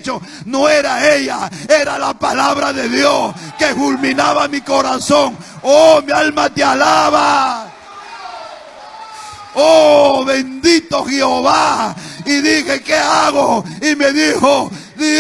dicho, no era ella, era la palabra de Dios que fulminaba mi corazón. Oh, mi alma te alaba. Oh, bendito Jehová. Y dije, ¿qué hago? Y me dijo,